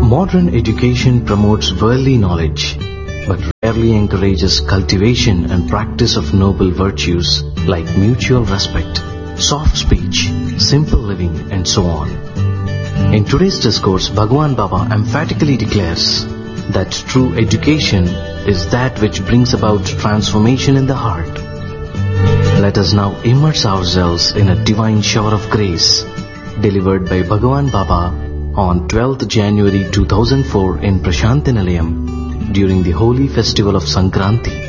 Modern education promotes worldly knowledge, but rarely encourages cultivation and practice of noble virtues like mutual respect, soft speech, simple living, and so on. In today's discourse, Bhagwan Baba emphatically declares that true education is that which brings about transformation in the heart. Let us now immerse ourselves in a divine shower of grace delivered by Bhagwan Baba on 12th January 2004 in Prashanti Nilayam during the holy festival of Sankranti.